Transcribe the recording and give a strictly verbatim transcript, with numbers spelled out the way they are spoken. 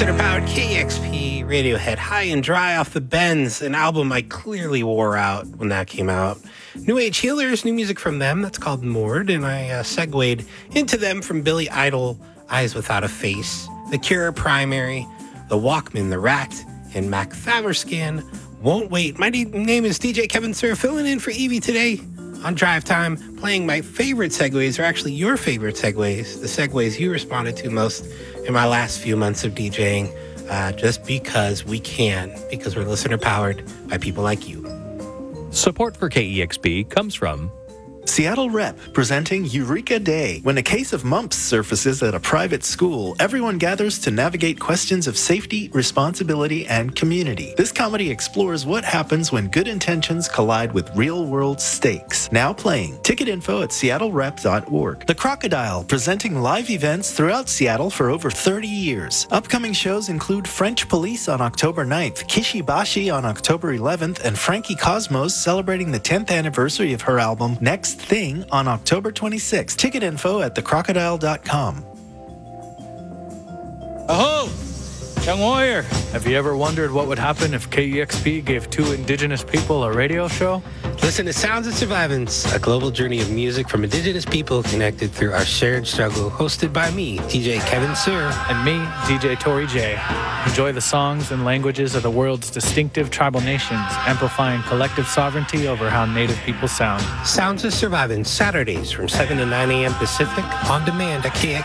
Listener-powered K E X P Radiohead, High and Dry Off the Bends, an album I clearly wore out when that came out. New Age Healers, new music from them, that's called Moored, and I uh, segued into them from Billy Idol, Eyes Without a Face, The Cure, Primary, The Walkmen, The Rat, and Mac Faverscan, Won't Wait. My d- name is D J Kevin Sir, filling in for Evie today on Drive Time, playing my favorite segues, or actually your favorite segues, the segues you responded to most in my last few months of DJing, uh, just because we can, because we're listener-powered by people like you. Support for K E X P comes from Seattle Rep, presenting Eureka Day. When a case of mumps surfaces at a private school, everyone gathers to navigate questions of safety, responsibility, and community. This comedy explores what happens when good intentions collide with real-world stakes. Now playing. Ticket info at seattle rep dot org. The Crocodile, presenting live events throughout Seattle for over thirty years. Upcoming shows include French Police on October ninth, Kishibashi on October eleventh, and Frankie Cosmos celebrating the tenth anniversary of her album Next Thing on October twenty-sixth. Ticket info at the crocodile dot com. Aho! Young warrior, have you ever wondered what would happen if K E X P gave two indigenous people a radio show? Listen to Sounds of Survivance, a global journey of music from indigenous people connected through our shared struggle, hosted by me, D J Kevin Sir. And me, D J Tori J. Enjoy the songs and languages of the world's distinctive tribal nations, amplifying collective sovereignty over how native people sound. Sounds of Survivance, Saturdays from seven to nine a.m. Pacific, on demand at K X